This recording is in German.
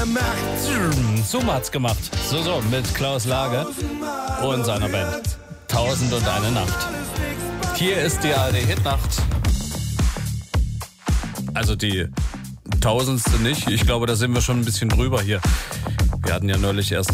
Nacht. Zoom hat's gemacht. So, mit Klaus Lage und seiner Band. 1001 Nacht. Hier ist die ARD-Hitnacht. Also die 1000. nicht. Ich glaube, da sind wir schon ein bisschen drüber hier. Wir hatten ja neulich erst